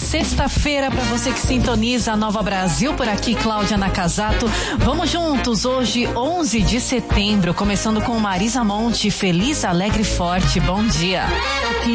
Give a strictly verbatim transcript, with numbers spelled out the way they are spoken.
sexta-feira para você que sintoniza a Nova Brasil, por aqui Cláudia Nakazato. Vamos juntos hoje, onze de setembro, começando com Marisa Monte, Feliz, Alegre e Forte. Bom dia.